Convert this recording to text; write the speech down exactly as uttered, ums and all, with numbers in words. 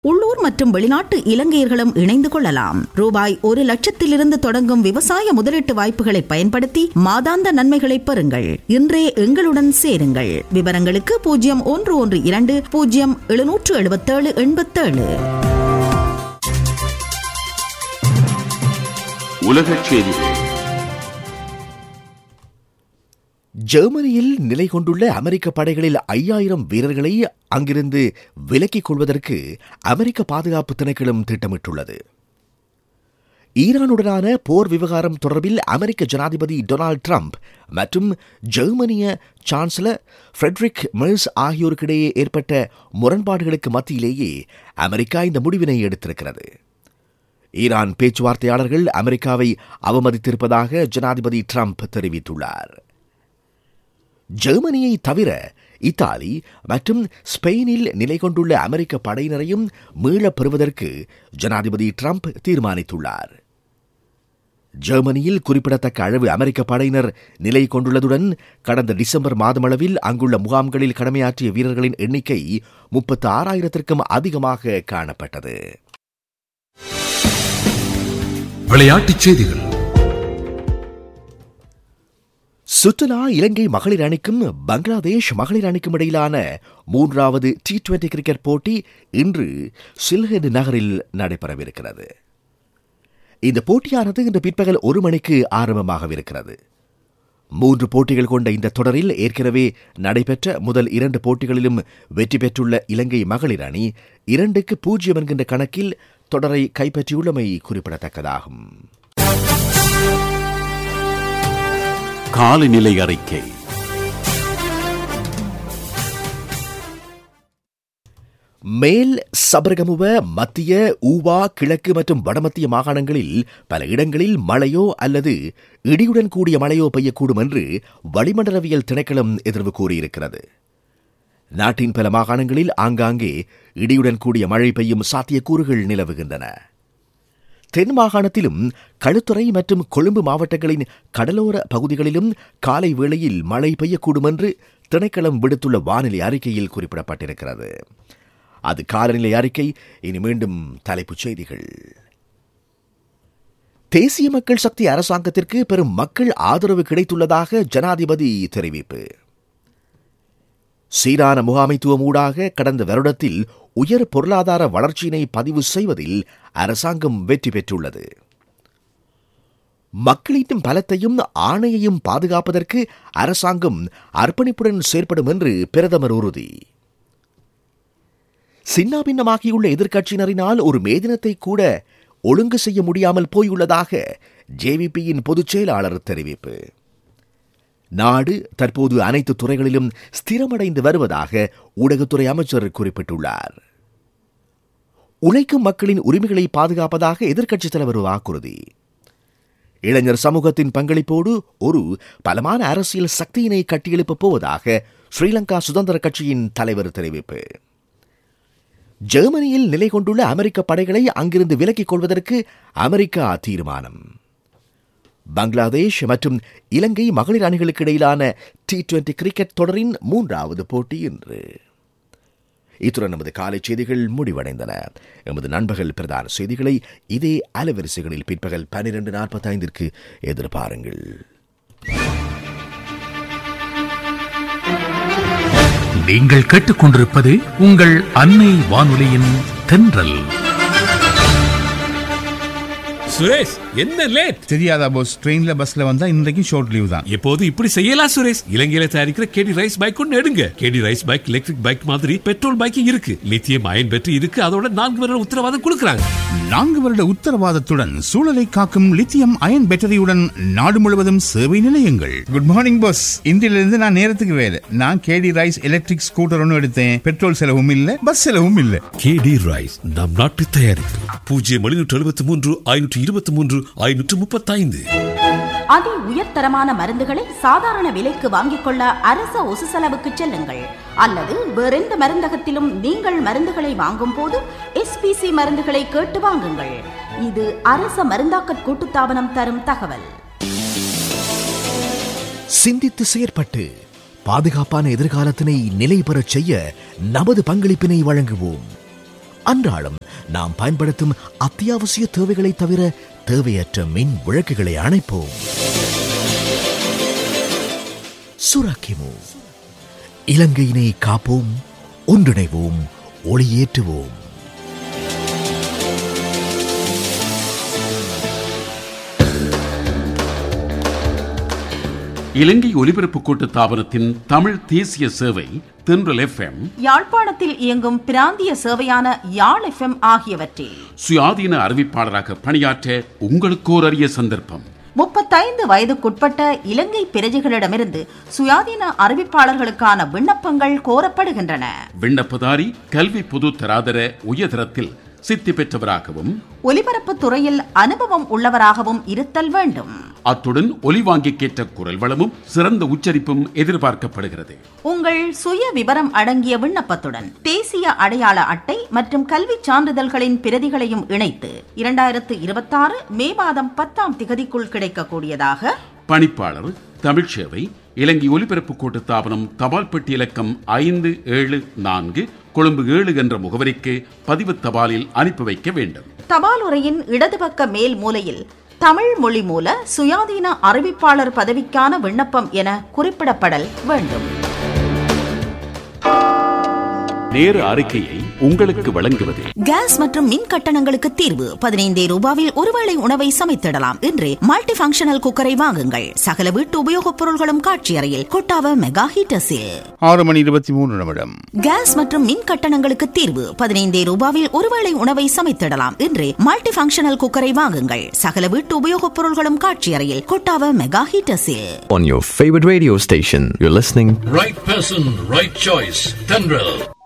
உள்ளூர் மற்றும் வெளிநாட்டு இலங்கையர்களும் இணைந்து கொள்ளலாம். ரூபாய் ஒரு லட்சத்திலிருந்து தொடங்கும் விவசாய முதலீட்டு வாய்ப்புகளை பயன்படுத்தி மாதாந்த நன்மைகளை பெறுங்கள். இன்றே எங்களுடன் சேருங்கள். விவரங்களுக்கு பூஜ்ஜியம் ஒன்று ஒன்று இரண்டு பூஜ்ஜியம் எழுநூற்று எழுபத்தேழு எண்பத்தேழு. உலகச் செய்திகள். ஜெர்மனியில் நிலை கொண்டுள்ள அமெரிக்க படைகளில் ஐயாயிரம் வீரர்களை அங்கிருந்து விலக்கிக் கொள்வதற்கு அமெரிக்க பாதுகாப்பு திணைக்களம் திட்டமிட்டுள்ளது. ஈரானுடனான போர் விவகாரம் தொடர்பில் அமெரிக்க ஜனாதிபதி டொனால்டு டிரம்ப் மற்றும் ஜெர்மனிய சான்சலர் ஃபிரெட்ரிக் மெர்ஸ் ஆகியோருக்கிடையே ஏற்பட்ட முரண்பாடுகளுக்கு மத்தியிலேயே அமெரிக்கா இந்த முடிவினை எடுத்திருக்கிறது. ஈரான் பேச்சுவார்த்தையாளர்கள் அமெரிக்காவை அவமதித்திருப்பதாக ஜனாதிபதி டிரம்ப் தெரிவித்துள்ளார். ஜெர்மனியை தவிர இத்தாலி மற்றும் ஸ்பெயினில் நிலை கொண்டுள்ள அமெரிக்க படையினரையும் மீளப் பெறுவதற்கு ஜனாதிபதி டிரம்ப் தீர்மானித்துள்ளார். ஜெர்மனியில் குறிப்பிடத்தக்க அளவு அமெரிக்க படையினர் நிலை கொண்டுள்ளதுடன் கடந்த டிசம்பர் மாதமளவில் அங்குள்ள முகாம்களில் கடமையாற்றிய வீரர்களின் எண்ணிக்கை முப்பத்தி ஆறாயிரத்திற்கும் அதிகமாக காணப்பட்டது. விளையாட்டுச் செய்திகள். சுற்றுலா இலங்கை மகளிர் அணிக்கும் பங்களாதேஷ் மகளிர் அணிக்கும் இடையிலான மூன்றாவது டி டுவெண்டி கிரிக்கெட் போட்டி இன்று சில்ஹெட் நகரில் நடைபெறவிருக்கிறது. இந்த போட்டியானது இன்று பிற்பகல் ஒரு மணிக்கு ஆரம்பமாகவிருக்கிறது. மூன்று போட்டிகள் கொண்ட இந்த தொடரில் ஏற்கனவே நடைபெற்ற முதல் இரண்டு போட்டிகளிலும் வெற்றி பெற்றுள்ள இலங்கை மகளிர் அணி இரண்டுக்கு பூஜ்ஜியம் என்கின்ற கணக்கில் தொடரை கைப்பற்றியுள்ளமை குறிப்பிடத்தக்கதாகும். காலநிலை அறிக்கை. மேல் சபரகமுவ, மத்திய, ஊவா, கிழக்கு மற்றும் வடமத்திய மாகாணங்களில் பல இடங்களில் மழையோ அல்லது இடியுடன் கூடிய மழையோ பெய்யக்கூடும் என்று வளிமண்டலவியல் திணைக்களம் எதிர்வு கூறியிருக்கிறது. நாட்டின் பல மாகாணங்களில் ஆங்காங்கே இடியுடன் கூடிய மழை பெய்யும் சாத்தியக்கூறுகள் நிலவுகின்றன. தென் மாகாணத்திலும் களுத்துறை மற்றும் கொழும்பு மாவட்டங்களின் கடலோர பகுதிகளிலும் காலை வேளையில் மழை பெய்யக்கூடும் என்று திணைக்களம் விடுத்துள்ள வானிலை அறிக்கையில் குறிப்பிடப்பட்டிருக்கிறது. அது காலநிலை அறிக்கை. இனி மீண்டும் தலைப்புச் செய்திகள். தேசிய மக்கள் சக்தி அரசாங்கத்திற்கு பெரும் மக்கள் ஆதரவு கிடைத்துள்ளதாக ஜனாதிபதி தெரிவிப்பு. சீரான முகாமைத்துவம் ஊடாக கடந்த வருடத்தில் உயர் பொருளாதார வளர்ச்சியினை பதிவு செய்வதில் அரசாங்கம் வெற்றி பெற்றுள்ளது. மக்களின் பலத்தையும் ஆணையையும் பாதுகாப்பதற்கு அரசாங்கம் அர்ப்பணிப்புடன் செயற்படும் என்று பிரதமர் உறுதி. சின்னாபின்னமாகியுள்ள எதிர்க்கட்சியினரினால் ஒரு மேதினத்தை கூட ஒழுங்கு செய்ய முடியாமல் போயுள்ளதாக ஜேவிபியின் பொதுச் செயலாளர் தெரிவிப்பு. நாடு தற்போது அனைத்து துறைகளிலும் ஸ்திரமடைந்து வருவதாக ஊடகத்துறை அமைச்சர் குறிப்பிட்டுள்ளார். உழைக்கும் மக்களின் உரிமைகளை பாதுகாப்பதாக எதிர்க்கட்சித் தலைவர் வாக்குறுதி. இளைஞர் சமூகத்தின் பங்களிப்போடு ஒரு பலமான அரசியல் சக்தியினை கட்டியெழுப்பப் போவதாக ஸ்ரீலங்கா சுதந்திர கட்சியின் தலைவர் தெரிவிப்பு. ஜெர்மனியில் நிலை கொண்டுள்ள அமெரிக்க படைகளை அங்கிருந்து விலக்கிக் கொள்வதற்கு அமெரிக்கா தீர்மானம். பங்களாதேஷ் மற்றும் இலங்கை மகளிர் அணிகளுக்கு இடையிலான டி டுவெண்டி கிரிக்கெட் தொடரின் மூன்றாவது போட்டி இன்று. இத்துடன் நமது காலை செய்திகள் முடிவடைந்தன. எமது நண்பகல் பிரதான செய்திகளை இதே அலைவரிசைகளில் பிற்பகல் பன்னிரண்டு நாற்பத்தி ஐந்திற்கு எதிர்பாருங்கள். நீங்கள் கேட்டுக்கொண்டிருப்பது உங்கள் அன்னை வானொலியின் தென்றல். சுரேஷ், என்ன லேட்? தெரியாதா போஸ், ட்ரெயின்ல பஸ்ல வந்தா இன்றைக்கு ஷார்ட் லீவ் தான். எப்போது இப்படி செய்யலாம் சுரேஷ். இலங்கையில தயாரிக்கிற கேடி ரைஸ் பைக் ஒன்று எடுங்க. கேடி ரைஸ் பைக் எலக்ட்ரிக் பைக் மாதிரி பெட்ரோல் பைக்கும் இருக்கு, லித்தியம் அயன் பேட்டரி இருக்கு, அதோட நான்கு வருட உத்தரவாதம் கொடுக்கறாங்க. நான்கு வருட உத்தரவாதத்துடன் சூழலை காக்கும் லித்தியம் அயன் பேட்டரியுடன் நாடு முழுவதும் சேவை நிலையங்கள். Good morning Bose. இன்றிலிருந்து நான் நேரத்துக்கு வேலை. நான் கேடி ரைஸ் எலக்ட்ரிக் ஸ்கூட்டர் ஒன்று எடுத்தேன். பெட்ரோல் செலவும் இல்ல, பஸ் செலவும் இல்ல. கேடி ரைஸ் நம் நாட்டு தயாரிப்பு. பூஜ்ஜியம் எழுநூற்று எழுபத்தி மூன்று ஐநூற்று இருபத்தி மூன்று ஐநூற்று முப்பத்தி ஐந்து. அதி உயர்தரமான மருந்துகளை சாதாரண விலைக்கு வாங்கிக் கொள்ள அரச ஒசு செலவுக்கு செல்லுங்கள். அல்லது வேறெந்த மருந்தகத்திலும் நீங்கள் மருந்துகளை வாங்கும் போது எஸ்பிசி மருந்துகளை கேட்டு வாங்குங்கள். இது அரச மருந்தாக்க கூட்டுத்தாபனம் தரும் தகவல். சிந்தித்து செயற்பட்டு பாதுகாப்பான எதிர்காலத்தினை நிலை பெறச் செய்ய நமது பங்களிப்பினை வழங்குவோம். அன்றாடம் நாம் பயன்படுத்தும் அத்தியாவசிய தேவைகளை தவிர தேவையற்ற மின் விளக்குகளை அணைப்போம். சுராக்கிமு, இலங்கையினை காப்போம், ஒன்றிணைவோம், ஒளியேற்றுவோம். இலங்கை ஒலிபரப்பு கூட்டு தாபனத்தின் தமிழ் தேசிய சேவை தென்றல் எஃப்எம், யாழ்ப்பாணத்தில் இயங்கும் பிராந்திய சேவையான யாழ் எஃப்எம் ஆகியவற்றில் சுயாதீன அறிவிப்பாளராக பணியாற்ற உங்களுக்கு ஒரு அரிய சந்தர்ப்பம். முப்பத்தைந்து வயதுக்குட்பட்ட இலங்கை பிரஜைகளிடமிருந்து சுயாதீன அறிவிப்பாளர்களுக்கான விண்ணப்பங்கள் கோரப்படுகின்றன. விண்ணப்பதாரி கல்வி பொது தராதர உயர்தரத்தில் சித்தி பெற்றவராகவும் ஒலிபரப்பு துறையில் அனுபவம் உள்ளவராகவும் இருத்தல் வேண்டும். அத்துடன் ஒலிவாங்கிக்கேற்ற குரல் வளமும் சிறந்த உச்சரிப்பும் எதிர்பார்க்கப்படுகிறது. உங்கள் சுய விவரம் அடங்கிய விண்ணப்பத்துடன் தேசிய அடையாள அட்டை மற்றும் கல்வி சான்றிதழ்களின் பிரதிகளையும் இணைத்து இரண்டாயிரத்து இருபத்தி ஆறு மே மாதம் பத்தாம் திகதிக்குள் கிடைக்கக்கூடியதாக பணிப்பாளர் தமிழ் சேவை இலங்கை ஒலிபரப்பு கூட்டு தாபனம் தபால் பெட்டி இலக்கம் ஐந்து ஏழு நான்கு கொழும்பு ஏழு என்ற முகவரிக்கு பதிவு தபாலில் அனுப்பி வைக்க வேண்டும். தபால் உரையின் இடது பக்க மேல் மூலையில் தமிழ் மொழி மூல சுயாதீன அறிவிப்பாளர் பதவிக்கான விண்ணப்பம் என குறிப்பிடப்படல் வேண்டும். நேர அறிக்கையை உங்களுக்கு வழங்குவது கேஸ் மற்றும் மின் கட்டணங்களுக்கு தீர்வு. பதினைந்தே ரூபாவில் ஒருவேளை உணவை சமைத்திடலாம் என்று மல்டி பங்கஷனல் குக்கரை வாங்குங்கள். சகல வீட்டு உபயோகப் பொருள்களும் காட்சி அறையில் கொட்டாவ மெகா ஹீட்டர்ஸில். ஆறு மணி இருபத்தி மூன்று நிமிடம். கேஸ் மற்றும் மின் கட்டணங்களுக்கு தீர்வு. பதினைந்தே ரூபாவில் ஒருவேளை உணவை சமைத்திடலாம் என்று மல்டி பங்கஷனல் குக்கரை வாங்குங்கள். சகல வீட்டு உபயோகப் பொருள்களும் காட்சி அறையில் Kottawa mega ஹீட்டர்ஸில். On your favorite radio station, you're listening. Right person, right choice. Tendril.